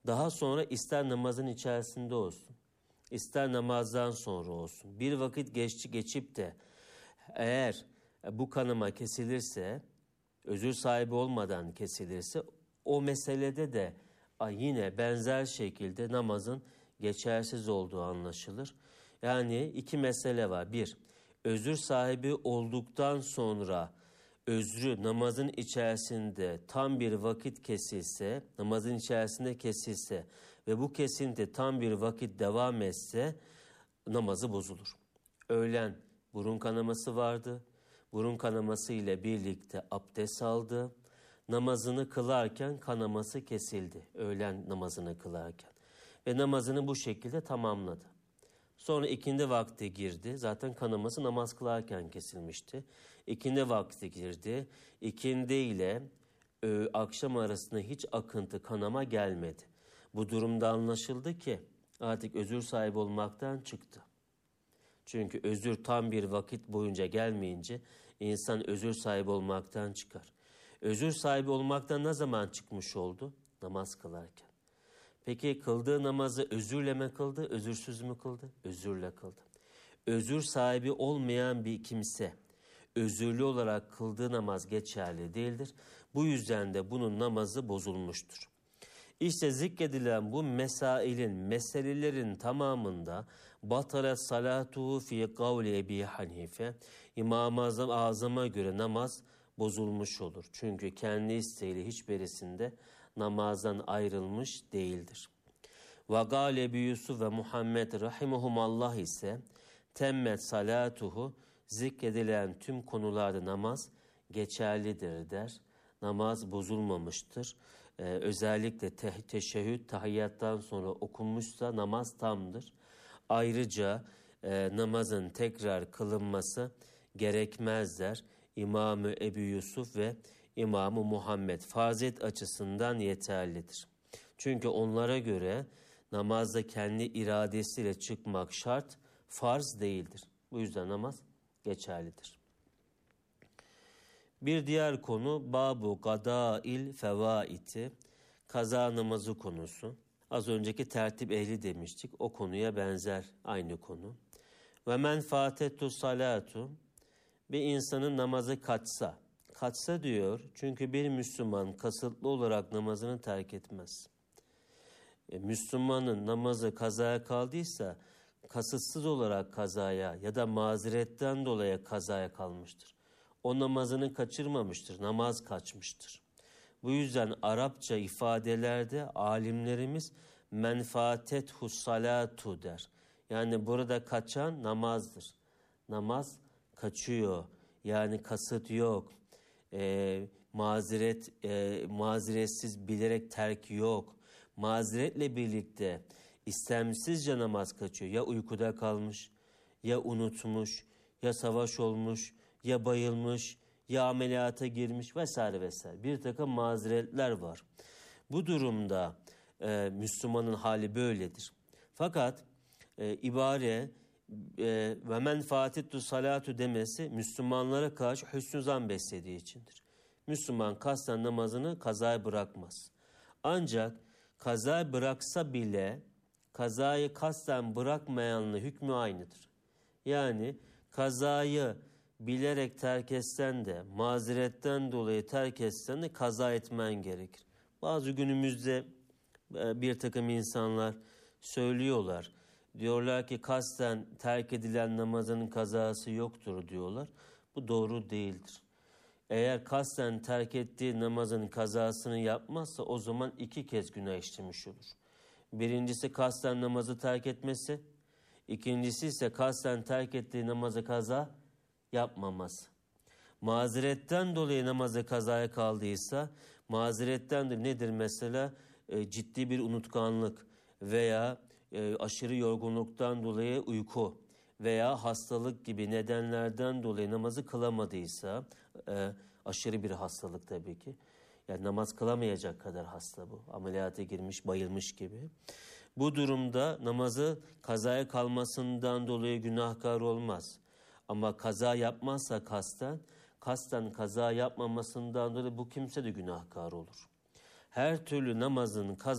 Daha sonra ister namazın içerisinde olsun, ister namazdan sonra olsun, bir vakit geçip de eğer bu kanama kesilirse, özür sahibi olmadan kesilirse, o meselede de yine benzer şekilde namazın geçersiz olduğu anlaşılır. Yani iki mesele var. Bir, özür sahibi olduktan sonra özrü namazın içerisinde tam bir vakit kesilse, namazın içerisinde kesilse ve bu kesinti tam bir vakit devam etse namazı bozulur. Öğlen burun kanaması vardı. Burun kanaması ile birlikte abdest aldı. Namazını kılarken kanaması kesildi. Öğlen namazını kılarken. Ve namazını bu şekilde tamamladı. Sonra ikindi vakti girdi. Zaten kanaması namaz kılarken kesilmişti. İkindi vakti girdi. İkindi ile akşam arasında hiç akıntı kanama gelmedi. Bu durumda anlaşıldı ki artık özür sahibi olmaktan çıktı. Çünkü özür tam bir vakit boyunca gelmeyince insan özür sahibi olmaktan çıkar. Özür sahibi olmaktan ne zaman çıkmış oldu? Namaz kılarken. Peki kıldığı namazı özürle mi kıldı, özürsüz mü kıldı? Özürle kıldı. Özür sahibi olmayan bir kimse özürlü olarak kıldığı namaz geçerli değildir. Bu yüzden de bunun namazı bozulmuştur. İşte zikredilen bu meselelerin tamamında batara salatuhu fi kavli Ebi Hanife, İmam-ı Azam'a göre namaz bozulmuş olur. Çünkü kendi isteğiyle hiçbirisinde namazdan ayrılmış değildir. Ve gâle Ebu Yusuf ve Muhammed rahimuhumallah ise temmet salatuhu, zikredilen tüm konularda namaz geçerlidir der. Namaz bozulmamıştır. Özellikle teşehhüd, tahiyyattan sonra okunmuşsa namaz tamdır. Ayrıca namazın tekrar kılınması gerekmez der. İmam-ı Ebu Yusuf ve İmam-ı Muhammed farziyet açısından yeterlidir. Çünkü onlara göre namazda kendi iradesiyle çıkmak şart, farz değildir. Bu yüzden namaz geçerlidir. Bir diğer konu babu gadâil fevaiti, kaza namazı konusu. Az önceki tertip ehli demiştik. O konuya benzer aynı konu. Ve men fâtettu salatu, bir insanın namazı kaçsa diyor çünkü bir Müslüman kasıtlı olarak namazını terk etmez. Müslümanın namazı kazaya kaldıysa kasıtsız olarak kazaya ya da mazeretten dolayı kazaya kalmıştır. O namazını kaçırmamıştır, namaz kaçmıştır. Bu yüzden Arapça ifadelerde alimlerimiz menfaatethu salatu der. Yani burada kaçan namazdır. Namaz kaçıyor. Yani kasıt yok. Mazeretsiz bilerek terk yok. Mazeretle birlikte istemsizce namaz kaçıyor. Ya uykuda kalmış, ya unutmuş, ya savaş olmuş, ya bayılmış, ya ameliyata girmiş vesaire vesaire. Bir takım mazeretler var. Bu durumda Müslümanın hali böyledir. Fakat ibare ve men fatittu salatu demesi Müslümanlara karşı hüsnü zan beslediği içindir. Müslüman kasten namazını kazaya bırakmaz. Ancak kazaya bıraksa bile kazayı kasten bırakmayanla hükmü aynıdır. Yani kazayı bilerek terk etsen de mazeretten dolayı terk etsen de kaza etmen gerekir. Bazı günümüzde bir takım insanlar söylüyorlar. Diyorlar ki kasten terk edilen namazın kazası yoktur diyorlar. Bu doğru değildir. Eğer kasten terk ettiği namazın kazasını yapmazsa o zaman 2 kez günah işlemiş olur. Birincisi kasten namazı terk etmesi, ikincisi ise kasten terk ettiği namazı kaza yapmaması. Mazeretten dolayı namazı kazaya kaldıysa, mazeretten de nedir mesela? Ciddi bir unutkanlık veya aşırı yorgunluktan dolayı uyku veya hastalık gibi nedenlerden dolayı namazı kılamadıysa, aşırı bir hastalık tabii ki, yani namaz kılamayacak kadar hasta bu, ameliyata girmiş, bayılmış gibi. Bu durumda namazı kazaya kalmasından dolayı günahkar olmaz. Ama kaza yapmazsa kasten kaza yapmamasından dolayı bu kimse de günahkar olur. Her türlü namazın